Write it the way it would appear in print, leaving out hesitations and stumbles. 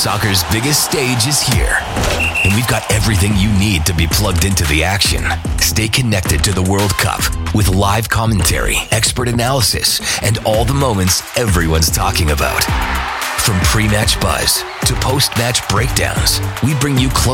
Soccer's biggest stage is here, and we've got everything you need to be plugged into the action. Stay connected to the World Cup with live commentary, expert analysis, and all the moments everyone's talking about. From pre-match buzz to post-match breakdowns, we bring you close